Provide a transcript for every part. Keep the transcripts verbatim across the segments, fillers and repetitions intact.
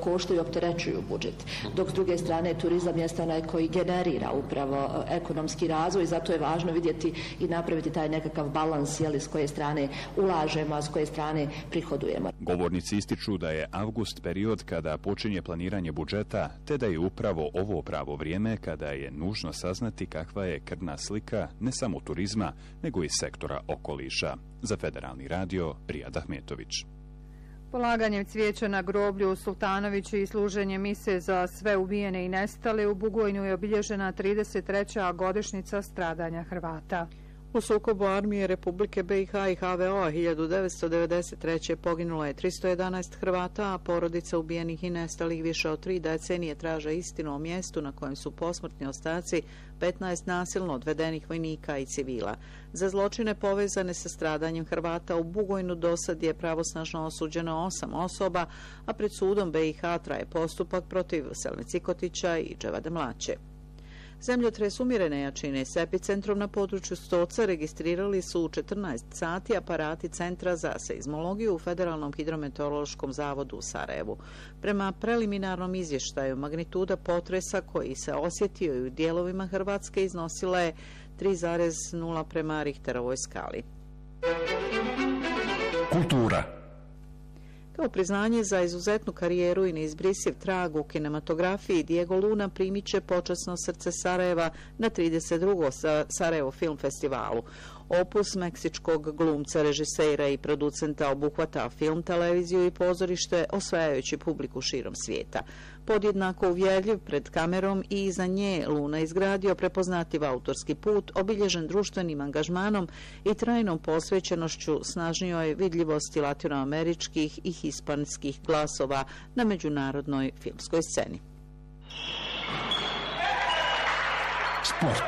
koštaju i opterećuju budžet. Dok s druge strane turizam jeste onaj koji generira upravo ekonomski razvoj, zato je važno vidjeti i napraviti taj nekakav balans, jeli, s koje strane ulažemo, a s koje strane prihodujemo. Govornici ističu da je avgust period kada počinje planiranje budžeta, te da je upravo ovo pravo vrijeme kada je nužno saznati kakva je krvna slika ne samo turizma, nego i sektora okoliša. Za Federalni radio, Rijad Ahmetović. Polaganjem cvijeća na groblju u Sultanoviću i služenje mise za sve ubijene i nestale u Bugojnu je obilježena trideset treća godišnjica stradanja Hrvata. U sukobu armije Republike B i H i H V O hiljadu devetsto devedeset treće poginulo je tristo jedanaest Hrvata, a porodica ubijenih i nestalih više od tri decenije traže istinu o mjestu na kojem su posmrtni ostaci petnaest nasilno odvedenih vojnika i civila. Za zločine povezane sa stradanjem Hrvata u Bugojnu dosad je pravosnažno osuđeno osam osoba, a pred sudom B i H traje postupak protiv Selme Cikotića i Dževade Mlaće. Zemljotres umjerene jačine s epicentrom na području Stoca registrirali su u četrnaest sati aparati Centra za seizmologiju u Federalnom hidrometeorološkom zavodu u Sarajevu. Prema preliminarnom izvještaju, magnituda potresa koji se osjetio i u dijelovima Hrvatske iznosila je tri zarez nula prema Richterovoj skali. Kultura. Kao priznanje za izuzetnu karijeru i neizbrisiv trag u kinematografiji, Diego Luna primit će počasno srce Sarajeva na trideset drugom Sarajevo film festivalu. Opus meksičkog glumca, režisera i producenta obuhvata film, televiziju i pozorište, osvajajući publiku širom svijeta. Podjednako uvjerljiv pred kamerom i iza nje Luna izgradio prepoznatljiv autorski put, obilježen društvenim angažmanom i trajnom posvećenošću snažnijoj vidljivosti latinoameričkih i hispanskih glasova na međunarodnoj filmskoj sceni. Sport.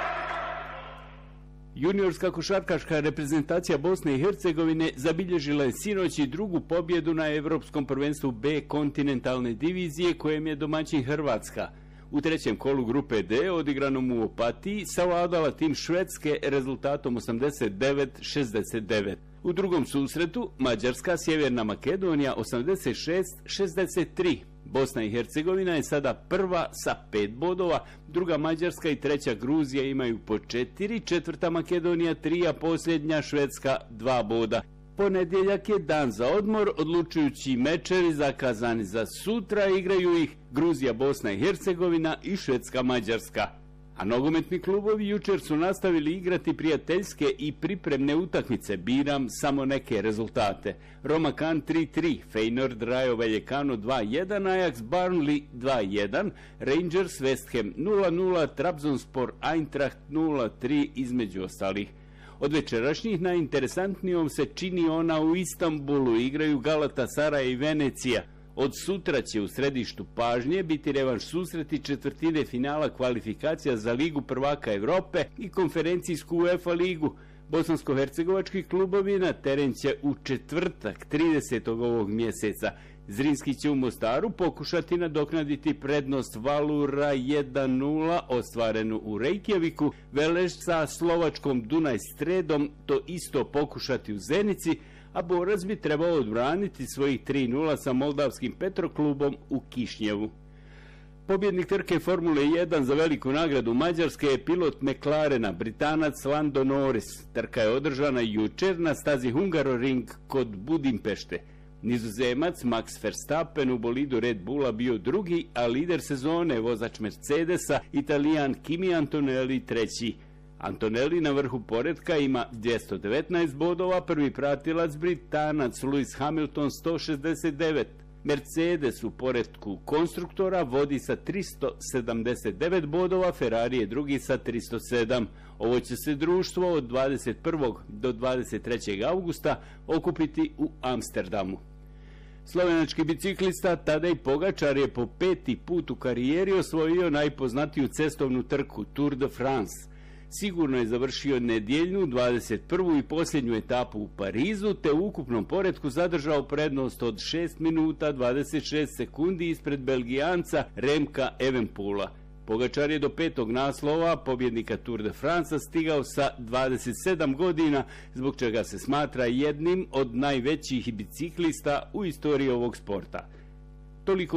Juniorska košarkaška reprezentacija Bosne i Hercegovine zabilježila je sinoć i drugu pobjedu na Evropskom prvenstvu B kontinentalne divizije kojem je domaćin Hrvatska. U trećem kolu grupe D, odigranom u Opatiji, savladala tim Švedske rezultatom osamdeset devet šezdeset devet. U drugom susretu Mađarska Sjeverna Makedonija osamdeset šest šezdeset tri. Bosna i Hercegovina je sada prva sa pet bodova, druga Mađarska i treća Gruzija imaju po četiri, četvrta Makedonija tri, a posljednja Švedska dva boda. Ponedjeljak je dan za odmor, odlučujući mečevi zakazani za sutra, igraju ih Gruzija, Bosna i Hercegovina i Švedska, Mađarska. A nogometni klubovi jučer su nastavili igrati prijateljske i pripremne utakmice, biram samo neke rezultate. Roma Cannes tri tri, Feyenoord Rayo Vallecano dva jedan, Ajax Burnley dva jedan, Rangers West Ham nula nula, Trabzonspor Eintracht nula tri između ostalih. Od večerašnjih najinteresantnijom se čini ona u Istanbulu, igraju Galatasaray i Venecija. Od sutra će u središtu pažnje biti revanš susreti četvrtine finala kvalifikacija za Ligu prvaka Evrope i konferencijsku UEFA ligu. Bosansko-hercegovački klubovi na teren će u četvrtak tridesetog ovog mjeseca. Zrinski će u Mostaru pokušati nadoknaditi prednost Valura jedan nula ostvarenu u Reykjaviku, Veleš sa slovačkom Dunaj Stredom to isto pokušati u Zenici, a Borac bi trebao odbraniti svojih tri nula sa moldavskim Petroklubom u Kišnjevu. Pobjednik trke Formule jedan za veliku nagradu Mađarske je pilot McLarena, Britanac Lando Norris. Trka je održana jučer na stazi Hungaroring kod Budimpešte. Nizozemac Max Verstappen u bolidu Red Bulla bio drugi, a lider sezone, vozač Mercedesa, Italijan Kimi Antonelli treći. Antonelli na vrhu poretka ima dvjesto devetnaest bodova, prvi pratilac Britanac Lewis Hamilton sto šezdeset devet. Mercedes u poretku konstruktora vodi sa tristo sedamdeset devet bodova, Ferrari je drugi sa tristo sedam. Ovo će se društvo od dvadeset prvog do dvadeset trećeg augusta okupiti u Amsterdamu. Slovenački biciklista Tadej Pogačar je po peti put u karijeri osvojio najpoznatiju cestovnu trku Tour de France. Sigurno je završio nedjeljnu dvadeset prvu i posljednju etapu u Parizu, te u ukupnom poretku zadržao prednost od šest minuta dvadeset šest sekundi ispred Belgijanca Remka Evenepoela. Pogačar je do petog naslova pobjednika Tour de France stigao sa dvadeset sedam godina, zbog čega se smatra jednim od najvećih biciklista u istoriji ovog sporta. Toliko